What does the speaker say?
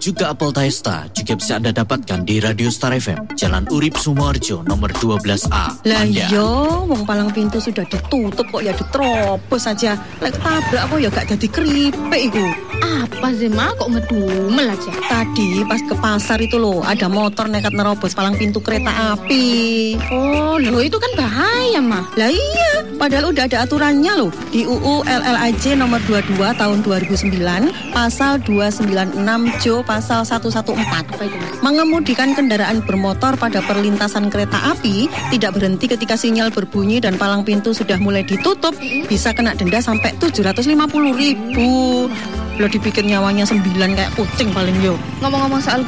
juga apel Taesta juga bisa Anda dapatkan di Radio Star FM, Jalan Urip Sumoharjo, nomor 12A. Lah iya, wong palang pintu sudah ditutup kok ya diterobos saja. Lek tabrak kok ya gak jadi keripik iku. Apa sih, Ma? Kok ngedumel aja? Tadi pas ke pasar itu loh, ada motor nekat nerobos palang pintu kereta api. Oh, loh itu kan bahaya, Ma. Lah iya, padahal udah ada aturannya loh. Di UU LLAJ nomor 22 tahun 2009, pasal 296 Jo pasal 114. Apa itu, Mas? Mengemudikan kendaraan bermotor pada perlintasan kereta api tidak berhenti ketika sinyal berbunyi dan palang pintu sudah mulai ditutup, bisa kena denda sampai 750.000. Lo dipikir nyawanya 9 kayak kucing paling yo. Ngomong-ngomong soal